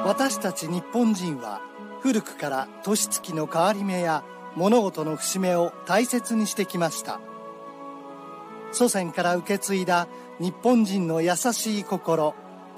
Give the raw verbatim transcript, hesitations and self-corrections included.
私たち日本人は古くから年月の変わり目や物事の節目を大切にしてきました。祖先から受け継いだ日本人の優しい心、